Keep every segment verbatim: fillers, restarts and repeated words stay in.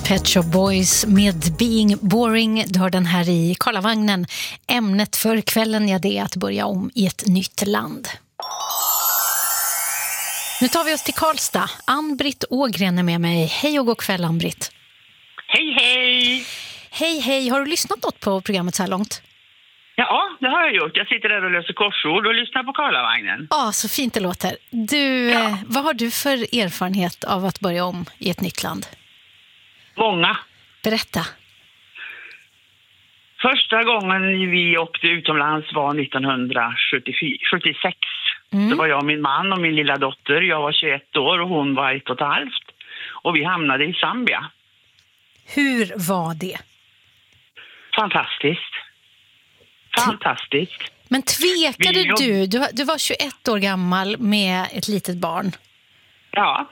Pet Shop Boys med Being Boring. Du hör den här i Karlavagnen. Ämnet för kvällen är det att börja om i ett nytt land. Nu tar vi oss till Karlstad. Ann-Britt Ågren är med mig. Hej och god kväll, Ann-Britt. Hej, hej! Hej, hej. Har du lyssnat något på programmet så här långt? Ja, det har jag gjort. Jag sitter där och löser korsord och lyssnar på Karlavagnen. Ja, så fint det låter. Du, Ja. eh, vad har du för erfarenhet av att börja om i ett nytt land? Många. Berätta. Första gången vi åkte utomlands var nittonhundrasjuttiosex. Mm. Det var jag, min man och min lilla dotter. Jag var tjugoett år och hon var ett och ett halvt. Och vi hamnade i Zambia. Hur var det? Fantastiskt. Fantastiskt. Men tvekade Vi jobb- du? du? Du var tjugoett år gammal med ett litet barn. Ja.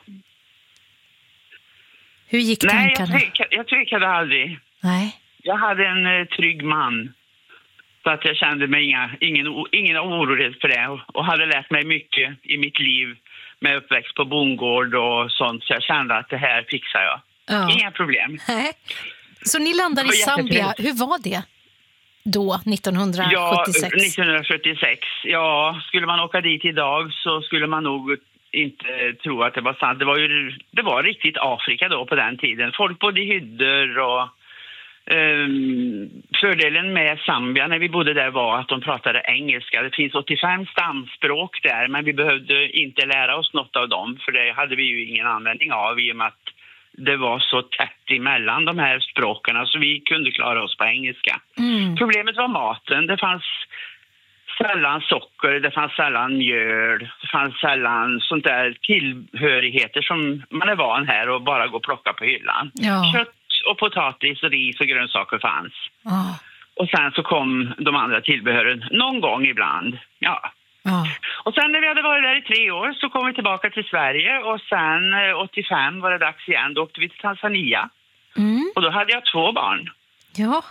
Hur gick Nej, jag tankarna? tvekade, jag tvekade aldrig. Nej. Jag hade en eh, trygg man. Så att jag kände mig inga, ingen, o- ingen orolig för det. Och, och hade lärt mig mycket i mitt liv med uppväxt på bondgård och sånt. Så jag kände att det här fixar jag. Ja. Inga problem. Nej. Så ni landade Det i var Zambia. jättetrevligt. Hur var det då, Ja, nittonhundrasjuttiosex? nittonhundrasjuttiosex. Ja, skulle man åka dit idag så skulle man nog inte tro att det var sant. Det var ju det var riktigt Afrika då på den tiden. Folk bodde i hyddor och um, fördelen med Zambia när vi bodde där var att de pratade engelska. Det finns åttiofem stamspråk där, men vi behövde inte lära oss något av dem för det hade vi ju ingen användning av i och med att det var så tätt emellan de här språken så vi kunde klara oss på engelska. Mm. Problemet var maten. Det fanns sällan socker, det fanns sällan mjöl, det fanns sällan sånt där tillhörigheter som man är van här och bara gå och plocka på hyllan. Ja. Kött och potatis och ris och grönsaker fanns. Ja. Och sen så kom de andra tillbehören någon gång ibland. Ja. Ja. Och sen när vi hade varit där i tre år så kom vi tillbaka till Sverige och sen eh, åttiofem var det dags igen. Då åkte vi till Tanzania Mm. och då hade jag två barn. Ja.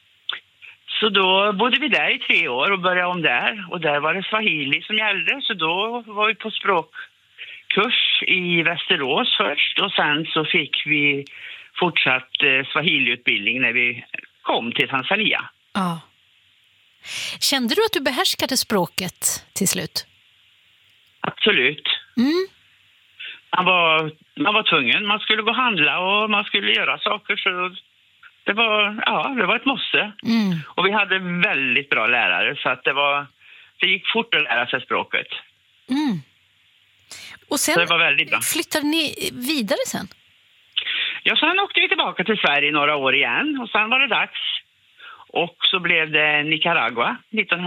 Så då bodde vi där i tre år och började om där. Och där var det swahili som gällde. Så då var vi på språkkurs i Västerås först. Och sen så fick vi fortsatt eh, swahiliutbildning när vi kom till Tanzania. Ja. Kände du att du behärskade språket till slut? Absolut. Mm. Man var, man var tvungen. Man skulle gå och handla och man skulle göra saker. Så det var, ja, det var ett måste. Mm. Och vi hade väldigt bra lärare så att det var, det gick fort att lära sig språket. Mm. Och sen Så det var väldigt bra. flyttade ni vidare sen? Ja, sen åkte vi tillbaka till Sverige några år igen och sen var det dags. Och så blev det Nicaragua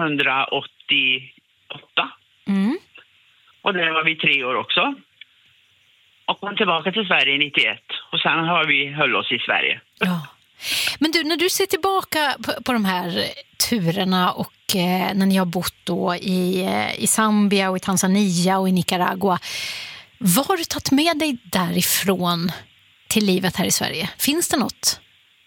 nittonhundraåttioåtta. Mm. Och där var vi tre år också. Och kom tillbaka till Sverige i nittioett. Och sen har vi höll oss i Sverige. Ja. Men du, när du ser tillbaka på, på de här turerna och eh, när ni har bott då i, eh, i Zambia och i Tanzania och i Nicaragua, vad har du tagit med dig därifrån till livet här i Sverige? Finns det något?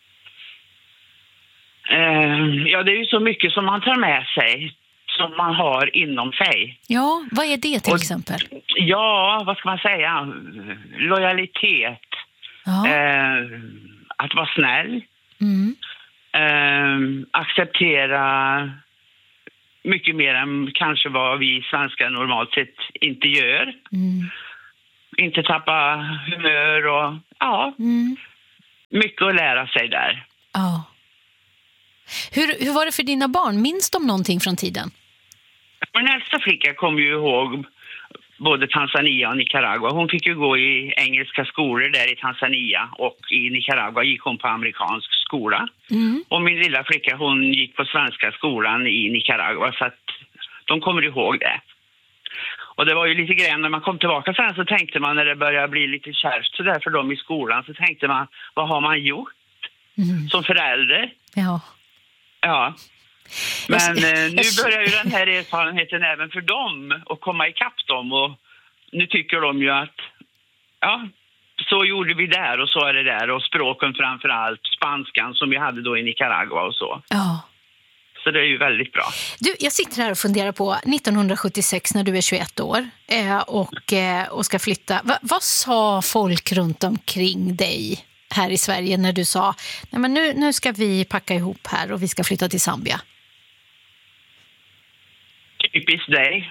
Eh, ja, det är ju så mycket som man tar med sig. Som man har inom sig. Ja, vad är det till Och- exempel? Ja, vad ska man säga? Lojalitet. Ja. Eh, att vara snäll. Mm. Eh, acceptera mycket mer än kanske vad vi svenskar normalt sett inte gör. Mm. Inte tappa humör och ja, Mm. mycket att lära sig där. Ja. Hur, hur var det för dina barn? Minns de någonting från tiden? Min äldsta flicka kom ju ihåg både Tanzania och Nicaragua. Hon fick ju gå i engelska skolor där i Tanzania och i Nicaragua gick hon på amerikansk skola. Mm. Och min lilla flicka hon gick på svenska skolan i Nicaragua så att de kommer ihåg det. Och det var ju lite grann när man kom tillbaka sen så tänkte man när det började bli lite kärvt så där för dem i skolan så tänkte man vad har man gjort Mm. som förälder? Ja. Ja. Men Jag- eh, nu jag- börjar ju den här erfarenheten även för dem att komma ikapp dem och nu tycker de ju att ja, så gjorde vi där och så är det där och språken framför allt spanskan som vi hade då i Nicaragua och så. Ja. Så det är ju väldigt bra. Du, jag sitter här och funderar på nittonhundrasjuttiosex när du är tjugoett år eh, och, eh, och ska flytta. Va, vad sa folk runt omkring dig här i Sverige när du sa nej men nu, nu ska vi packa ihop här och vi ska flytta till Zambia? Typiskt dig.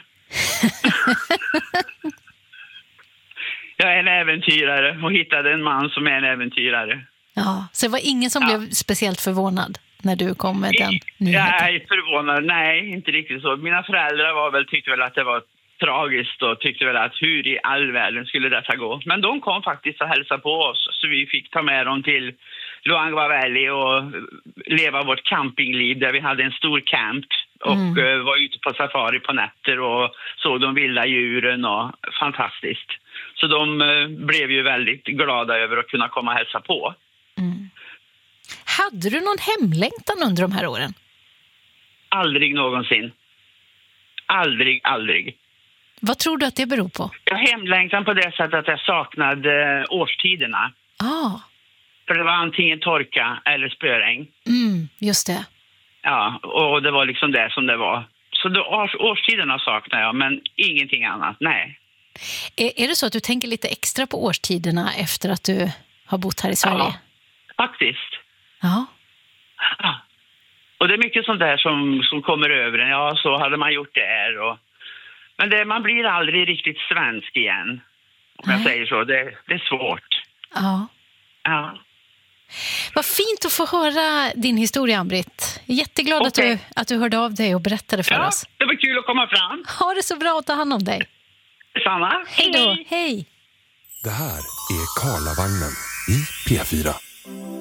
Jag är en äventyrare och hittade en man som är en äventyrare. Ja, så det var ingen som ja. blev speciellt förvånad när du kom med den nyheten? Jag är förvånad, nej, inte riktigt så. Mina föräldrar var väl, tyckte väl att det var tragiskt och tyckte väl att hur i all världen skulle detta gå. Men de kom faktiskt och hälsade på oss så vi fick ta med dem till Luangwa Valley och leva vårt campingliv där vi hade en stor camp och mm. var ute på safari på nätter och såg de vilda djuren och fantastiskt. Så de blev ju väldigt glada över att kunna komma och hälsa på. Mm. Hade du någon hemlängtan under de här åren? Aldrig någonsin. Aldrig, aldrig. Vad tror du att det beror på? Jag hemlängtan på det sättet att jag saknade årstiderna. Ah. För det var antingen torka eller spöregn. Mm, just det. Ja, och det var liksom det som det var. Så då, års, årstiderna saknar jag, men ingenting annat, nej. Är, är det så att du tänker lite extra på årstiderna efter att du har bott här i Sverige? Ja, faktiskt. Ja. Ja. Och det är mycket sånt där som, som kommer över en. Ja, så hade man gjort det här. Och... Men det, man blir aldrig riktigt svensk igen. Om nej. jag säger så. Det, det är svårt. Ja. Ja. Vad fint att få höra din historia, Ann-Britt. Jätteglad okay. att, du, att du hörde av dig och berättade för ja, oss. Det var kul att komma fram. Ha det så bra och ta hand om dig. Detsamma. Hej då. Hej. Det här är Karlavagnen i P fyra.